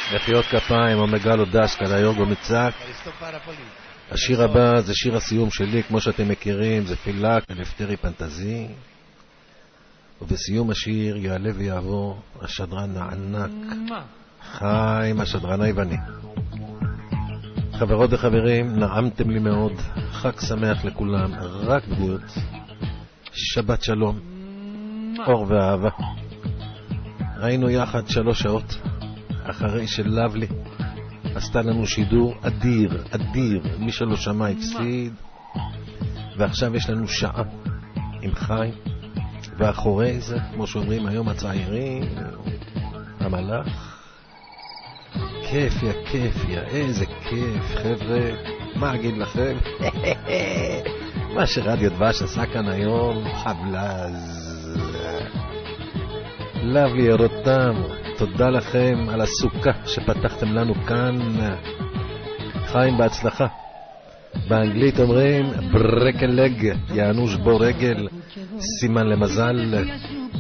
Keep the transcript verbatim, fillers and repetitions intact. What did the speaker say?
מחיאות כפיים, אומגלו דשקה, ליורגו מצק. השיר הבא זה שיר הסיום שלי, כמו שאתם מכירים, זה פילק, אלפטרי פנטזי. ובסיום השיר יעלה ויעבור השדרן הענק, חיים, השדרן היווני. חברות וחברים, נעמתם לי מאוד, חג שמח לכולם, רק בריאות, שבת שלום, אור ואהבה. ראינו יחד שלוש שעות אחרי שלבלי עשתה לנו שידור אדיר, אדיר, מי שלא שמע הפסיד. ועכשיו יש לנו שעה עם חיים, ואחורי זה, כמו שאומרים היום הצעירים, המלאך. כיף יא כיף יא, איזה כיף חבר'ה, מה אגיד לכם? מה שרדיו דבש עשה כאן היום, חבלז. לבלי ירותם, תודה לכם על הסוכה שפתחתם לנו כאן. חיים, בהצלחה. באנגלית אומרים ברקן לג, יענו שבור רגל, סימן למזל.